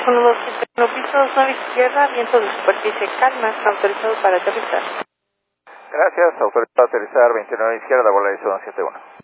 1271 piso 9 izquierda, viento de superficie calma, autorizado para aterrizar. Gracias, autorizado a aterrizar 29 izquierda, Volaris 171.